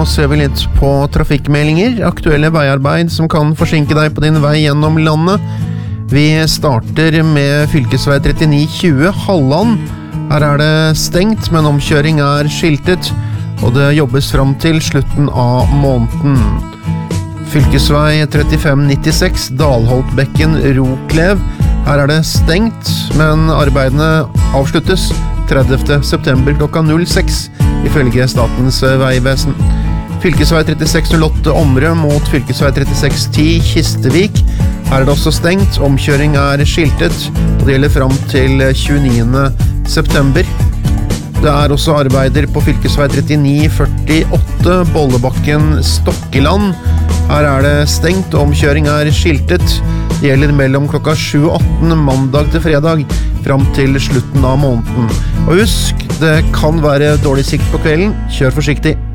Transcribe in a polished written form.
ser vi litt på trafikkmeldinger, aktuelle veiarbeid som kan forsinke deg på din vei gjennom landet. Vi starter med fylkesvei 3920 Halland. Her er det stengt, men omkjøring er skiltet, og det jobbes fram til slutten av måneden. Fylkesvei 3596 Dalholtbekken Roklev. Her er det stengt, men arbeidene avsluttes 30. september klokka 06, ifølge Statens vegvesen. Fylkesvei 3608 Omre mot fylkesvei 3610 Kistevik. Her er det også stengt, omkjøring er skiltet, og det gjelder fram til 29. september. Det er også arbeider på fylkesvei 3948 Bollebakken Stokkeland. Her er det stengt, omkjøring er skiltet. Det gjelder mellom klokka 7 og 18 mandag til fredag, fram til slutten av måneden. Og husk, det kan være dårlig sikt på kvelden. Kjør forsiktig.